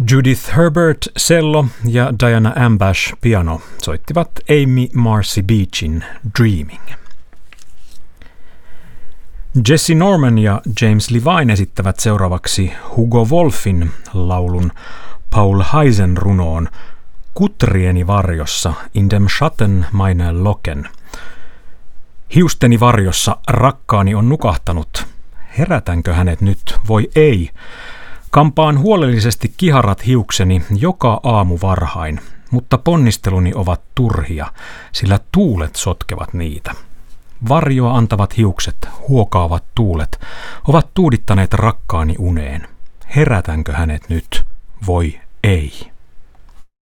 Judith Herbert cello ja Diana Ambash piano soittivat Amy Marcy Beachin Dreaming. Jesse Norman ja James Levine esittävät seuraavaksi Hugo Wolfin laulun Paul Haisen runoon Kutrieni varjossa in dem Schatten meiner Locken. Hiusteni varjossa rakkaani on nukahtanut. Herätänkö hänet nyt, voi ei? Kampaan huolellisesti kiharat hiukseni joka aamu varhain, mutta ponnisteluni ovat turhia, sillä tuulet sotkevat niitä. Varjoa antavat hiukset, huokaavat tuulet, ovat tuudittaneet rakkaani uneen. Herätänkö hänet nyt, voi ei?